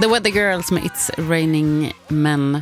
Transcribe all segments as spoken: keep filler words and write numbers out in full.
The Weather Girls med It's Raining Men.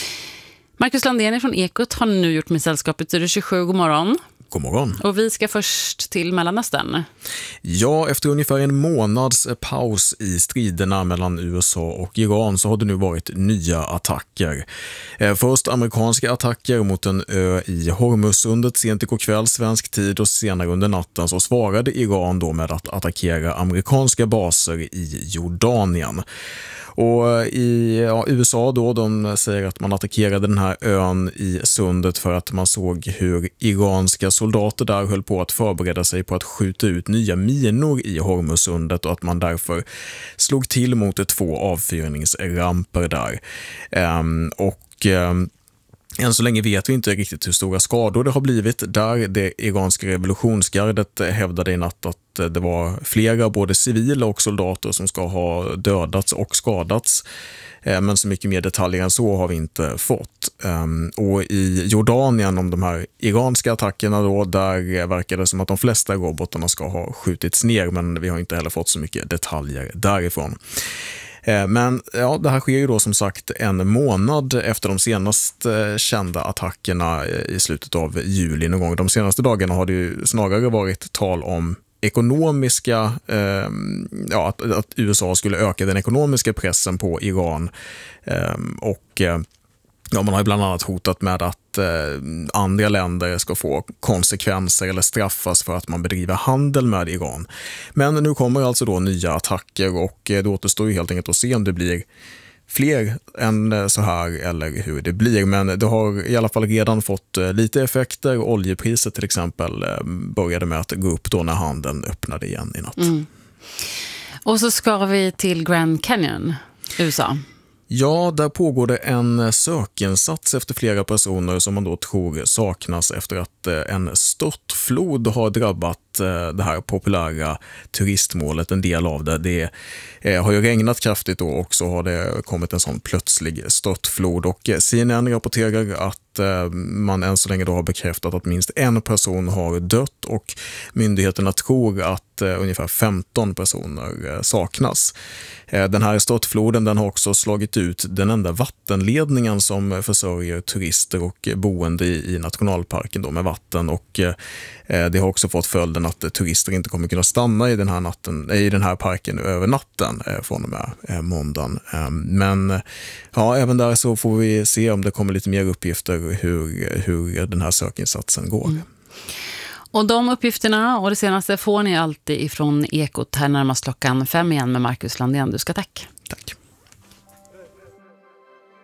Marcus Landén från Ekot har nu gjort med sällskapet i tjugosju. God morgon. God morgon. Och vi ska först till Mellanöstern. Ja, efter ungefär en månads paus i striderna mellan U S A och Iran så har det nu varit nya attacker. Först amerikanska attacker mot en ö i Hormuzsundet sent igår kväll svensk tid, och senare under natten så svarade Iran då med att attackera amerikanska baser i Jordanien. Och i ja, U S A då, de säger att man attackerade den här ön i sundet för att man såg hur iranska soldater där höll på att förbereda sig på att skjuta ut nya minor i Hormuzsundet, och att man därför slog till mot två avfyrningsramper där. Ehm, och ehm, än så länge vet vi inte riktigt hur stora skador det har blivit där. Det iranska revolutionsgardet hävdade i natt att det var flera, både civila och soldater, som ska ha dödats och skadats. Men så mycket mer detaljer än så har vi inte fått. Och i Jordanien, om de här iranska attackerna då, där verkar det som att de flesta robotarna ska ha skjutits ner, men vi har inte heller fått så mycket detaljer därifrån. Men ja, det här sker ju då som sagt en månad efter de senaste kända attackerna i slutet av juli någon gång. De senaste dagarna har det ju snarare varit tal om ekonomiska, eh, ja, att, att U S A skulle öka den ekonomiska pressen på Iran, eh, och eh, ja, man har ju bland annat hotat med att eh, andra länder ska få konsekvenser eller straffas för att man bedriver handel med Iran. Men nu kommer alltså då nya attacker, och eh, det återstår ju helt enkelt att se om det blir fler än så här eller hur det blir. Men det har i alla fall redan fått eh, lite effekter. Oljepriset till exempel eh, började med att gå upp då när handeln öppnade igen i natt. Mm. Och så ska vi till Grand Canyon, U S A. Ja, där pågår det en sökinsats efter flera personer som man då tror saknas efter att en störtflod har drabbat det här populära turistmålet, en del av det. Det har ju regnat kraftigt då, och så har det kommit en sån plötslig störtflod, och C N N rapporterar att man än så länge då har bekräftat att minst en person har dött, och myndigheterna tror att ungefär femton personer saknas. Den här störtfloden, den har också slagit ut den enda vattenledningen som försörjer turister och boende i, i nationalparken då med vatten, och det har också fått följden att turister inte kommer kunna stanna i den här, natten, i den här parken över natten från och med måndagen. Men ja, även där så får vi se om det kommer lite mer uppgifter hur, hur den här sökinsatsen går. Mm. Och de uppgifterna och det senaste får ni alltid ifrån Ekot här närmast klockan fem igen med Marcus Landén. Du ska tack.